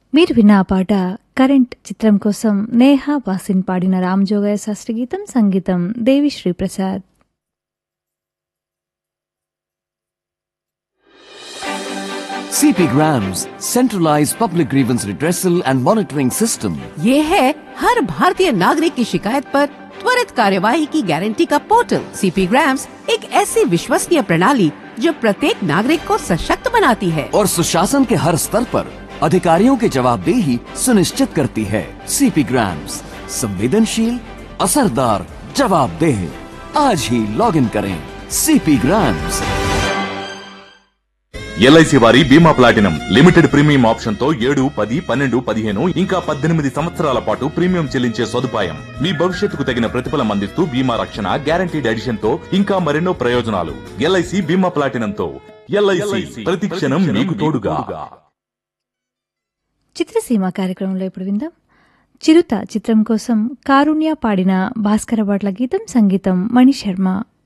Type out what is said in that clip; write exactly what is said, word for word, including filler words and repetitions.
మీరు విన్న ఆ పాట కరెంట్ చిత్రం కోసం నేహా వాసిన్ పాడిన రామజోగయ్య శాస్త్రి గీతం, సంగీతం Devi Sri Prasad. C P Grams centralised public grievance redressal and monitoring system. ये है हर भारतीय नागरिक की शिकायत पर त्वरित कार्यवाही की गारंटी का पोर्टल. C P Grams एक ऐसी विश्वसनीय प्रणाली जो प्रत्येक नागरिक को सशक्त बनाती है और सुशासन के हर स्तर पर अधिकारियों की जवाबदेही सुनिश्चित करती है. C P Grams संवेदनशील, असरदार, जवाबदेह. आज ही लॉग इन करें C P Grams. ఎల్ఐసి వారి బీమా ప్లాటినం లిమిటెడ్ ప్రీమియం ఆప్షన్ తో ఏడు పది పన్నెండు పదిహేను ఇంకా పద్దెనిమిది సంవత్సరాల పాటు ప్రీమియం చెల్లించే సదుపాయం. మీ భవిష్యత్తుకు తగిన ప్రతిఫలం అందిస్తూ బీమా రక్షణ, గ్యారంటీడ్ ఎడిషన్ తో ఇంకా మరెన్నో ప్రయోజనాలు. ఎల్ఐసి బీమా ప్లాటినం తో ఎల్ఐసి ప్రతి క్షణం మీకు తోడుగా. చిత్రసీమ కార్యక్రమంలో ఇప్పుడు విందాం. చిరుత చిత్రం కోసం కారుణ్య పాడిన భాస్కర భట్ల గీతం, సంగీతం మణిశర్మ.